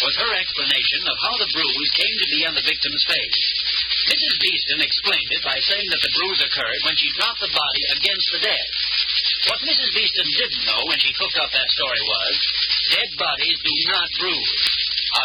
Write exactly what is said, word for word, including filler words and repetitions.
was her explanation of how the bruise came to be on the victim's face. Missus Beeston explained it by saying that the bruise occurred when she dropped the body against the desk. What Missus Beeston didn't know when she cooked up that story was, dead bodies do not bruise.